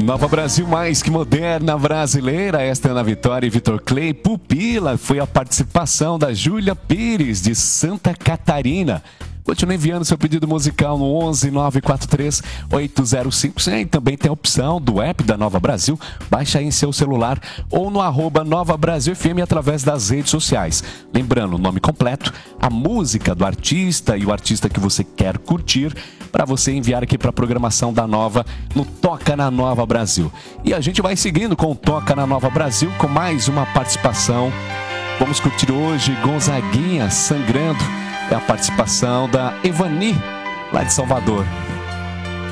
Nova Brasil, mais que moderna brasileira. Esta é Ana Vitória e Vitor Clay. Pupila foi a participação da Júlia Pires, de Santa Catarina. Continue enviando seu pedido musical no 11 943 805 100. E também tem a opção do app da Nova Brasil. Baixa aí em seu celular ou no @Nova Brasil FM através das redes sociais. Lembrando o nome completo, a música do artista e o artista que você quer curtir, para você enviar aqui para a programação da Nova no Toca na Nova Brasil. E a gente vai seguindo com o Toca na Nova Brasil com mais uma participação. Vamos curtir hoje Gonzaguinha Sangrando. É a participação da Evani, lá de Salvador.